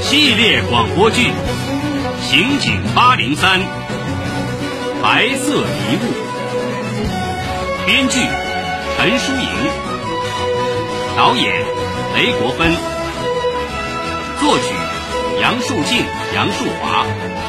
系列广播剧《刑警803》，白色迷雾。编剧陈淑莹，导演雷国芬，作曲杨树静、杨树华，